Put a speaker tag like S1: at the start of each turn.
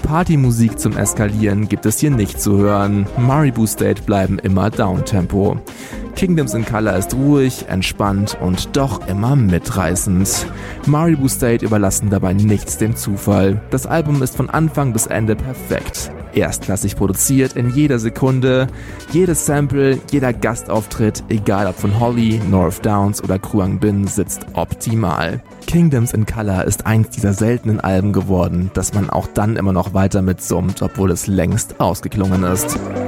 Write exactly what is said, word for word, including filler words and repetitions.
S1: Partymusik zum Eskalieren gibt es hier nicht zu hören. Maribu State bleiben immer Downtempo. Kingdoms in Color ist ruhig, entspannt und doch immer mitreißend. Maribu State überlassen dabei nichts dem Zufall. Das Album ist von Anfang bis Ende perfekt. Erstklassig produziert in jeder Sekunde. Jedes Sample, jeder Gastauftritt, egal ob von Holly, North Downs oder Kruang Bin, sitzt optimal. Kingdoms in Color ist eins dieser seltenen Alben geworden, dass man auch dann immer noch weiter mitsummt, obwohl es längst ausgeklungen ist.